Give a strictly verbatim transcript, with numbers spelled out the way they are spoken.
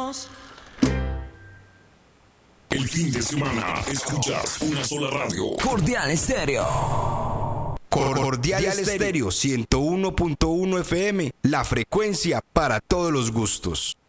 Vámonos. El fin de semana escuchas una sola radio. Cordial Estéreo. Cordial Estéreo ciento uno punto uno F M, la frecuencia para todos los gustos.